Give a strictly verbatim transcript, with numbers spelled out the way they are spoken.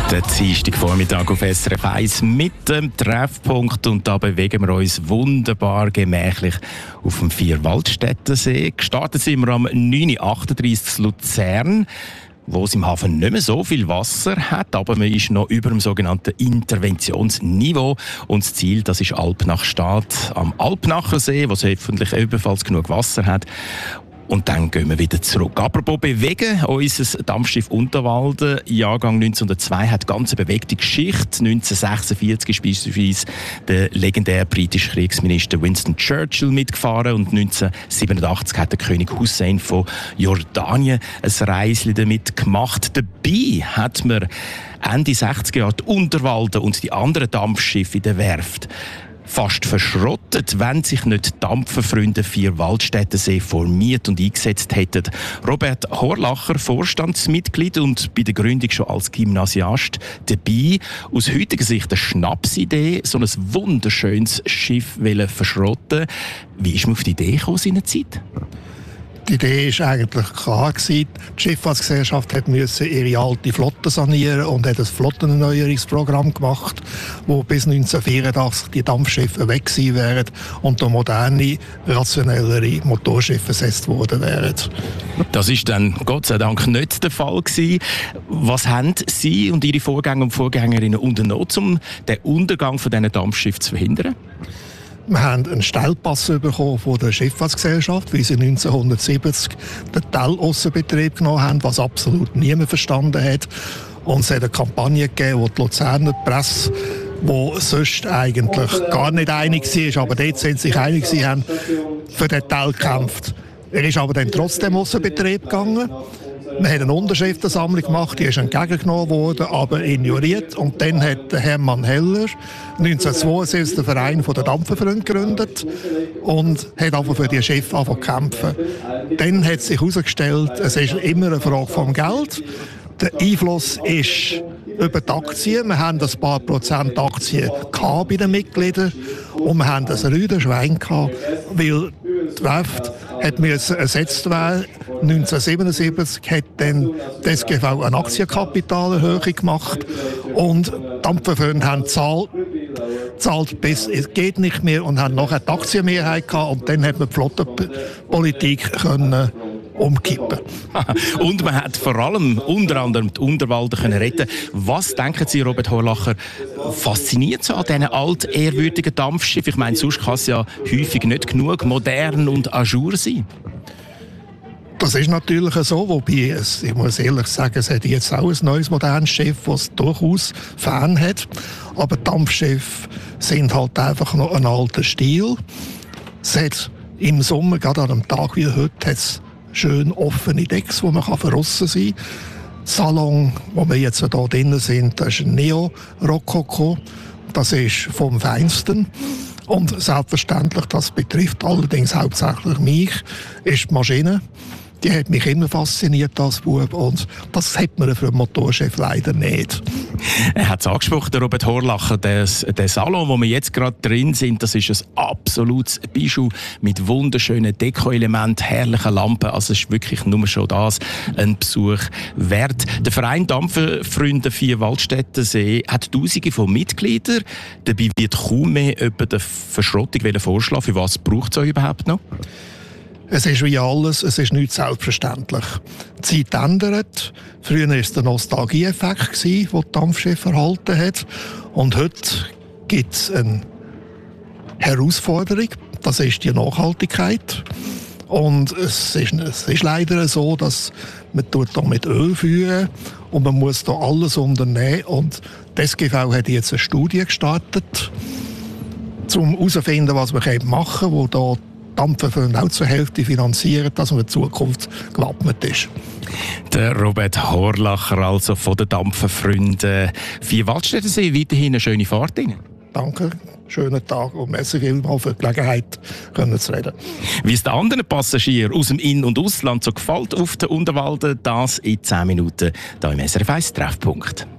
Der Dienstagvormittag auf S R F eins mit dem Treffpunkt, und da bewegen wir uns wunderbar gemächlich auf dem Vierwaldstättensee. Gestartet sind wir am neun Uhr achtunddreißig in Luzern, wo es im Hafen nicht mehr so viel Wasser hat, aber man ist noch über dem sogenannten Interventionsniveau. Und das Ziel, das ist Alpnach-Stadt am Alpnachersee, wo es hoffentlich ebenfalls genug Wasser hat. Und dann gehen wir wieder zurück. Apropos bewegen, unser Dampfschiff Unterwalden, Jahrgang neunzehnhundertzwei, hat ganz eine bewegte Geschichte. neunzehnhundertsechsundvierzig ist beispielsweise der legendäre britische Kriegsminister Winston Churchill mitgefahren, und neunzehnhundertsiebenundachtzig hat der König Hussein von Jordanien ein Reisli damit gemacht. Dabei hat man Ende sechziger Jahre die Unterwalden und die anderen Dampfschiffe in der Werft fast verschrottet, wenn sich nicht die Dampferfreunde Vierwaldstättensee formiert und eingesetzt hätten. Robert Horlacher, Vorstandsmitglied und bei der Gründung schon als Gymnasiast dabei. Aus heutiger Sicht eine Schnapsidee, so ein wunderschönes Schiff verschrotten. Wie ist man auf die Idee gekommen seinerzeit? Die Idee war eigentlich klar. Die Schifffahrtsgesellschaft musste ihre alte Flotte sanieren und hat ein Flottenerneuerungsprogramm gemacht, wo bis neunzehnhundertvierundachtzig die Dampfschiffe weg gewesen wären und da moderne, rationellere Motorschiffe ersetzt worden wären. Das war dann Gott sei Dank nicht der Fall gewesen. Was haben Sie und Ihre Vorgänger und Vorgängerinnen unternommen, um den Untergang von diesen Dampfschiffen zu verhindern? Wir haben einen Stellpass bekommen von der Schifffahrtsgesellschaft, weil sie neunzehnhundertsiebzig den Tell-Aussenbetrieb genommen haben, was absolut niemand verstanden hat. Und es hat eine Kampagne gegeben, wo die Luzerner Presse, die sonst eigentlich gar nicht einig war, aber dort sind sich einig, sie haben für den Tell gekämpft. Er ist aber dann trotzdem Aussenbetrieb gegangen. Wir haben eine Unterschriftensammlung gemacht, die ist entgegengenommen worden, aber ignoriert. Und dann hat Hermann Heller neunzehnhundertzweiundsiebzig den Verein der Dampferfreunde gegründet und hat aber für die Schiffe angefangen zu kämpfen. Dann hat sich herausgestellt, es ist immer eine Frage vom Geld. Der Einfluss ist über die Aktien. Wir haben ein paar Prozent Aktien bei den Mitgliedern und wir haben ein rüdes Schwein gehabt, weil die Werft hat müssen ersetzt werden. neunzehnhundertsiebenundsiebzig hat dann die S G V eine Aktienkapitalerhöhung gemacht und die Dampferfreunde haben gezahlt, gezahlt bis es geht nicht mehr und haben nachher die Aktienmehrheit gehabt, und dann hat man die Flottenpolitik können umkippen. Und man hat vor allem unter anderem die Unterwalden können retten. Was denken Sie, Robert Horlacher, fasziniert so an diesen altehrwürdigen Dampfschiffen? Ich meine, sonst kann es ja häufig nicht genug modern und ajour sein. Das ist natürlich so, wobei es, ich muss ehrlich sagen, es hat jetzt auch ein neues modernes Schiff, das durchaus Fan hat. Aber Dampfschiffe sind halt einfach noch ein alter Stil. Es hat im Sommer, gerade an einem Tag wie heute, hat's schön offene Decks, wo man verrissen sein kann. Salon, wo wir jetzt hier drinnen sind, das ist ein Neo-Rokoko. Das ist vom Feinsten. Und selbstverständlich, das betrifft allerdings hauptsächlich mich, ist die Maschine. Die hat mich immer fasziniert als Bub, und das hat man für ein Motorschiff leider nicht. Er hat es angesprochen, der Robert Horlacher. Der, der Salon, wo wir jetzt gerade drin sind, das ist ein absolutes Bijou mit wunderschönen Dekoelementen, herrlichen Lampen. Also es ist wirklich nur schon das ein Besuch wert. Der Verein Dampferfreunde Vierwaldstättensee hat Tausende von Mitgliedern. Dabei wird kaum mehr über die Verschrottung vorschlagen. Für was braucht es euch überhaupt noch? Es ist wie alles, es ist nicht selbstverständlich. Die Zeit ändert. Früher war es der Nostalgie-Effekt, den die Dampfschiffe erhalten hat. Und heute gibt es eine Herausforderung, das ist die Nachhaltigkeit. Und es ist, es ist leider so, dass man hier mit Öl führen und man muss hier alles unternehmen. Und die S G V hat jetzt eine Studie gestartet, um herauszufinden, was man machen kann, wo da Dampferfreunde auch zur Hälfte finanzieren, dass man in Zukunft gewappnet ist. Der Robert Horlacher, also von den Dampferfreunden Vierwaldstättensee. Weiterhin eine schöne Fahrt Ihnen. Danke, schönen Tag und merci vielmals für die Gelegenheit, können zu reden. Wie es den anderen Passagieren aus dem In- und Ausland so gefällt auf der Unterwalden, das in zehn Minuten hier im S R F eins Treffpunkt.